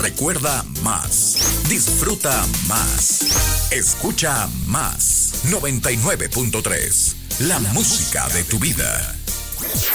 Recuerda más. Disfruta más. Escucha más. 99.3. La música de tu vida.